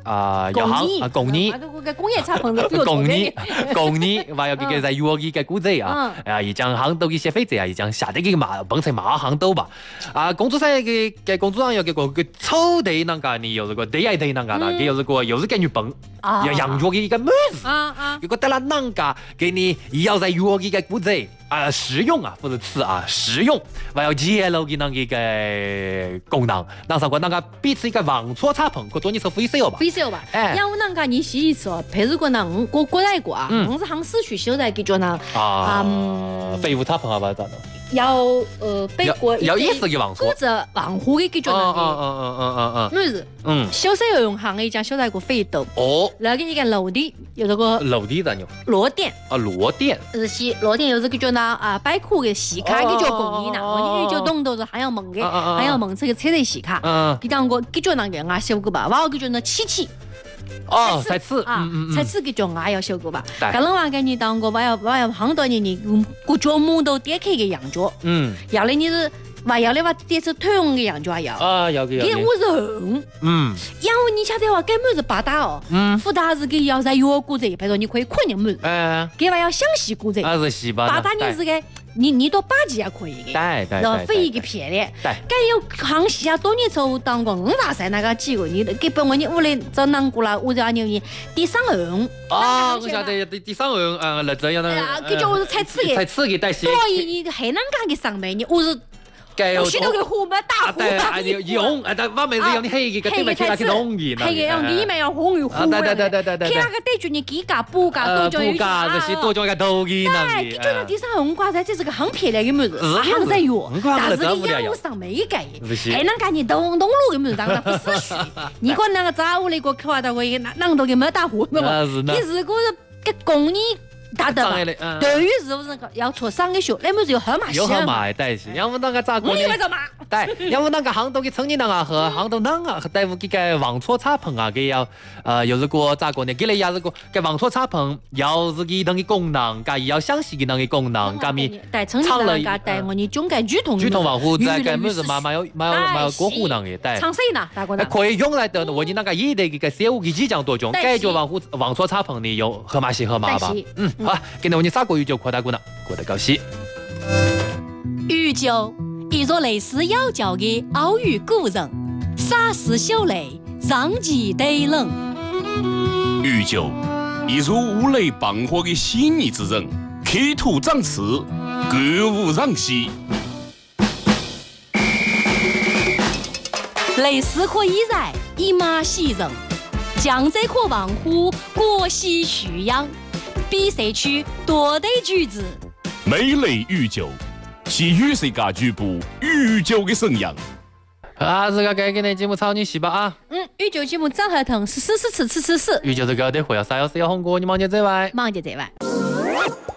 要行工艺， 个工业产品是工艺，話有嘅在幼兒嘅古仔啊，而將行到嘅消費者啊，而將下啲嘅馬本身馬行到吧，工作上嘅工作上有個草地那個你有這個地愛地那個啦，有這個有這個日本要養咗嘅一個妹子，如果得了那個給你要在幼兒嘅古仔實用啊，或者吃實用，還有揭露嘅那個功能，那上個那個彼此一個網錯差朋，可多你說非少吧？ 非少吧？要那個你洗一次哦，譬如講那過來過是行市區小在叫做那廢物差朋啊，吧，咋的？ 要北國要意思嘅網錯， 或者網戶嘅叫做那個，是小西游泳行嘅一家小在個飛豆，那個一個樓地有這個樓地咋樣？ 螺店螺店， 是螺店有這個叫那百貨嘅洗卡嘅叫工藝呐，我哋就弄到還要問嘅，還要問這個車仔洗卡，佢當個叫做那個小個吧，哇，叫做那七。 才次才次嘅種也有小個吧。咁樣話嘅你當個我要很多年你個腳母都點開嘅羊角，要你是話要你話點出腿紅嘅羊角要， 有嘅。 佢我是紅，然後你曉得話根本是八打哦，不打是佢要在有骨折，譬如你可以困你們，佢話要詳細骨折，八打你是個。你到8級也可以嘅，然後非一個片的，該有康熙多年之後當過5大賽那個幾個，你給本我你屋裏找南過啦，我就你第3輪我曉得第3輪那這樣的， 佢就才刺嘅， 但是所以你海南港嘅上面你我是。我許多個湖咩大湖， 紅，但外面是有啲黑嘅，跟對面其他啲紅嘅， 黑嘅，裡面有紅與湖。對，其他個對住你幾架補架多咗一架， 這些多咗一個頭嘅那裡。對，就那第3紅瓜仔，這是個很漂亮嘅麼子，還在有，但是你業務上沒改，海南港你東路嘅麼子，當然不是虛。你講那個早午那個看到個那個嘅咩大湖的嘛？你如果是個工藝。他的對於是不是要出商嘅時候，你咪有河馬有河馬，但是因為那個咋過呢？對，因為那個行到嘅曾經那個和行到那個，大夫佢嘅網錯差朋啊，佢要有這個咋過呢？佢哋有這個嘅網錯差朋，有自己等嘅功能，佢要詳細嘅等嘅功能，咁咪唱了帶我哋中間主動網戶在嘅咩是蠻有過戶能嘅，對， 唱誰呢？ 可以用來的我哋那個一的嘅業務嘅幾講多種，該就網錯差朋你用河馬係河馬吧，好，今日我哋3個月就擴大過啦，過得高興。 玉酒，一座類似妖教嘅奧語古人，沙石秀雷，上級對冷。 玉酒，一座五雷幫火嘅細膩之人，開土長刺，歌舞讓戲。 類似可以在一馬戲人，江浙可望乎國戲徐陽。比賽區多對句子， 美麗玉酒，是與世界局部玉酒嘅聲揚。 這個該給你節目操你洗吧啊！ 玉酒節目張合騰是，玉酒這個得會要314紅過，你忙就這外。